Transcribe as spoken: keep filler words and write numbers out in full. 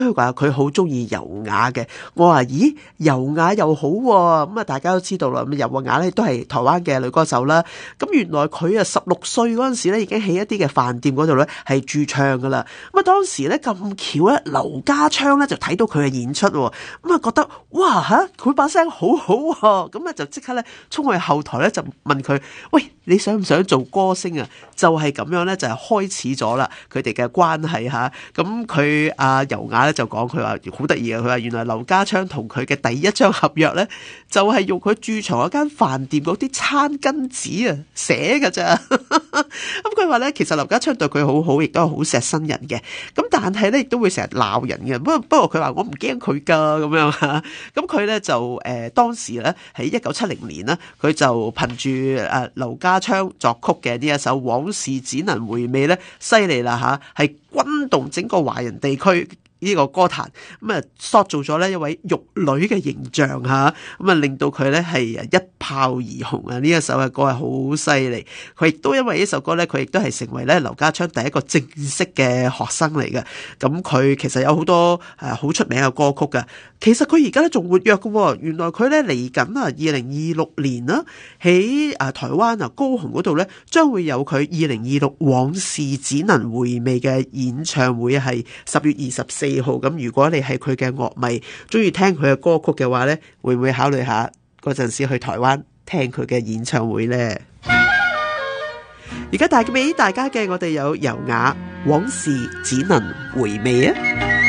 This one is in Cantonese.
佢話佢好中意尤雅嘅，我話咦尤雅又好喎、啊，咁啊大家都知道啦，咁尤雅咧都係台灣嘅女歌手啦。咁原來佢啊十六歲嗰陣時咧已經喺一啲嘅飯店嗰度咧係駐唱噶啦。咁啊當時咧咁巧咧，劉家昌咧就睇到佢嘅演出，咁啊覺得哇吓佢把聲好好、啊，咁啊就即刻咧衝去後台咧就問佢，喂你想唔想做歌星啊？就係、是、咁樣咧就係、是、開始咗啦佢哋嘅關係吓。咁佢阿尤雅咧就講佢話好得意嘅，佢話原來劉家昌同佢嘅第一張合約咧就係、是、用佢駐藏嗰間飯店嗰啲餐巾紙啊寫㗎咋。咁佢話咧其實劉家昌對佢好好，亦都係好錫新人嘅。咁但係咧亦都會成日鬧人嘅。不過不過佢話我唔驚佢噶咁樣吓。咁佢咧就誒、呃、當時咧喺一九七零年呢，佢就憑住誒劉家昌作曲嘅呢一首《往事只能回味》咧，犀利啦吓，係轟動整個華人地區呢個歌壇，咁啊塑造咗咧一位玉女嘅形象吓，咁啊令到佢咧係一炮而紅啊！呢一首嘅歌係好犀利，佢亦都因為呢首歌咧，佢亦都係成為咧劉家昌第一個正式嘅學生嚟嘅。咁佢其實有好多誒好出名嘅歌曲噶，其實佢而家咧仲活躍嘅。原來佢咧嚟緊啊，二零二六年啦，喺誒台灣啊高雄嗰度咧，將會有佢二零二六往事只能回味嘅演唱會，係十月二十四號。咁如果你係佢嘅樂迷，中意聽佢嘅歌曲嘅話咧，會唔會考慮下嗰陣時去台灣聽佢嘅演唱會呢？而家帶俾大家嘅，我哋有尤雅往事只能回味啊！